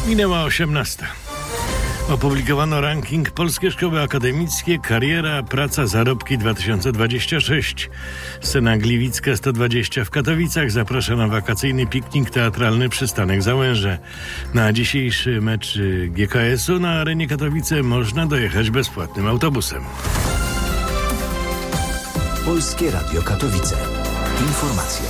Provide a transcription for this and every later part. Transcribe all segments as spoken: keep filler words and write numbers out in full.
Minęła osiemnasta. Opublikowano ranking Polskie Szkoły Akademickie, Kariera, Praca, Zarobki dwa tysiące dwadzieścia sześć. Scena Gliwicka sto dwadzieścia w Katowicach zaprasza na wakacyjny piknik teatralny Przystanek Załęże. Na dzisiejszy mecz G K S-u na arenie Katowice można dojechać bezpłatnym autobusem. Polskie Radio Katowice. Informacje.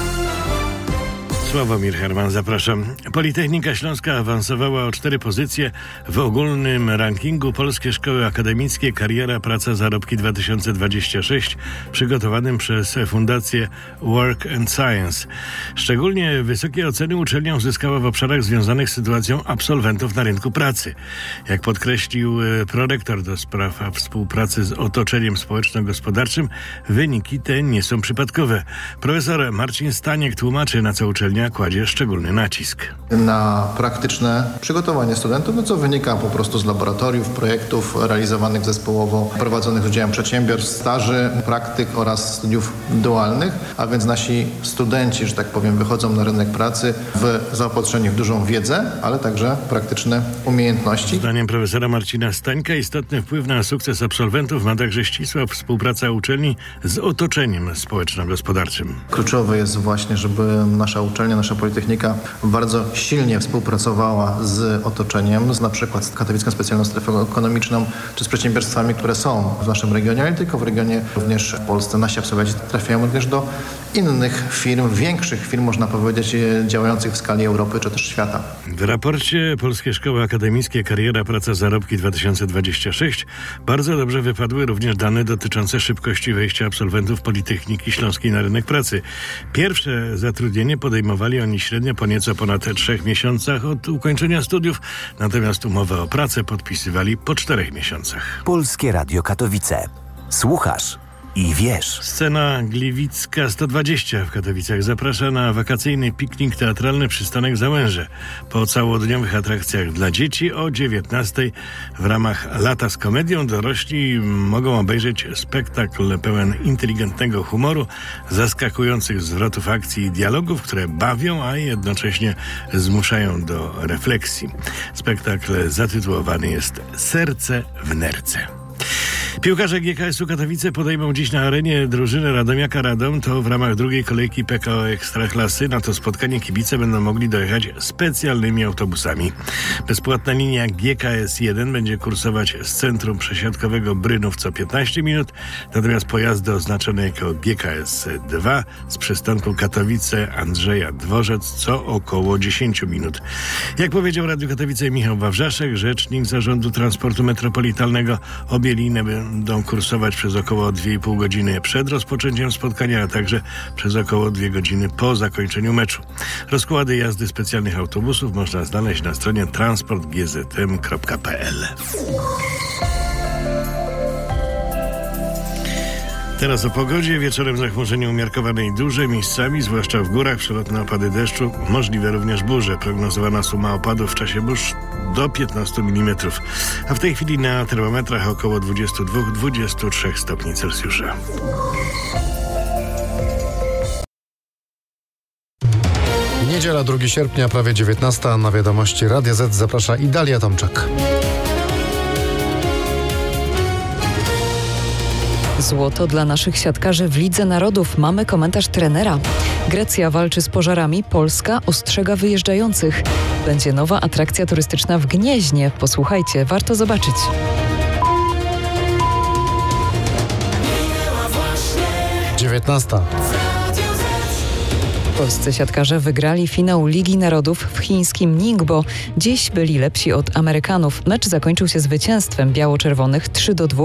Sławomir Herman, zapraszam. Politechnika Śląska awansowała o cztery pozycje w ogólnym rankingu Polskie Szkoły Akademickie, Kariera, Praca, Zarobki dwa tysiące dwadzieścia sześć przygotowanym przez Fundację Work and Science. Szczególnie wysokie oceny uczelnia uzyskała w obszarach związanych z sytuacją absolwentów na rynku pracy. Jak podkreślił prorektor do spraw współpracy z otoczeniem społeczno-gospodarczym, wyniki te nie są przypadkowe. Profesor Marcin Staniek tłumaczy, na co uczelnia kładzie szczególny nacisk. Na praktyczne przygotowanie studentów, no co wynika po prostu z laboratoriów, projektów realizowanych zespołowo, prowadzonych z udziałem przedsiębiorstw, staży, praktyk oraz studiów dualnych, a więc nasi studenci, że tak powiem, wychodzą na rynek pracy w zaopatrzeniu w dużą wiedzę, ale także praktyczne umiejętności. Zdaniem profesora Marcina Stańka istotny wpływ na sukces absolwentów ma także ścisła współpraca uczelni z otoczeniem społeczno-gospodarczym. Kluczowe jest właśnie, żeby nasza uczelnia, nasza Politechnika bardzo silnie współpracowała z otoczeniem, z na przykład z Katowicką Specjalną Strefą Ekonomiczną, czy z przedsiębiorstwami, które są w naszym regionie, ale nie tylko w regionie, również w Polsce. Nasi absolwenci trafiają również do innych firm, większych firm, można powiedzieć, działających w skali Europy, czy też świata. W raporcie Polskie Szkoły Akademickie, Kariera, Praca, Zarobki dwa tysiące dwadzieścia sześć bardzo dobrze wypadły również dane dotyczące szybkości wejścia absolwentów Politechniki Śląskiej na rynek pracy. Pierwsze zatrudnienie podejmowali oni średnio po nieco ponad trzech miesiącach od ukończenia studiów, natomiast umowę o pracę podpisywali po czterech miesiącach. Polskie Radio Katowice. Słuchasz i wiesz. Scena Gliwicka sto dwadzieścia w Katowicach zaprasza na wakacyjny piknik teatralny Przystanek Załęże. Po całodniowych atrakcjach dla dzieci o dziewiętnastej w ramach Lata z komedią dorośli mogą obejrzeć spektakl pełen inteligentnego humoru, zaskakujących zwrotów akcji i dialogów, które bawią, a jednocześnie zmuszają do refleksji. Spektakl zatytułowany jest Serce w nerce. Piłkarze G K S-u Katowice podejmą dziś na arenie drużynę Radomiaka Radom. To w ramach drugiej kolejki P K O Ekstraklasy. Na to spotkanie kibice będą mogli dojechać specjalnymi autobusami. Bezpłatna linia G K S jeden będzie kursować z centrum przesiadkowego Brynów co piętnaście minut, natomiast pojazdy oznaczone jako G K S dwa z przystanku Katowice Andrzeja Dworzec co około dziesięć minut. Jak powiedział Radiu Katowice Michał Wawrzaszek, rzecznik Zarządu Transportu Metropolitalnego, obie linie będą kursować przez około dwie i pół godziny przed rozpoczęciem spotkania, a także przez około dwie godziny po zakończeniu meczu. Rozkłady jazdy specjalnych autobusów można znaleźć na stronie transport g z m kropka p l. Teraz o pogodzie. Wieczorem zachmurzenie umiarkowane i duże, miejscami, zwłaszcza w górach, przelotne opady deszczu, możliwe również burze. Prognozowana suma opadów w czasie burz do piętnastu milimetrów. A w tej chwili na termometrach około dwadzieścia dwa do dwudziestu trzech stopni Celsjusza. Niedziela drugiego sierpnia, prawie dziewiętnasta. Na wiadomości Radia Z zaprasza Idalia Tomczak. Złoto dla naszych siatkarzy w Lidze Narodów. Mamy komentarz trenera. Grecja walczy z pożarami, Polska ostrzega wyjeżdżających. Będzie nowa atrakcja turystyczna w Gnieźnie. Posłuchajcie, warto zobaczyć. dziewiętnasta. Polscy siatkarze wygrali finał Ligi Narodów w chińskim Ningbo. Dziś byli lepsi od Amerykanów. Mecz zakończył się zwycięstwem biało-czerwonych trzy do dwóch.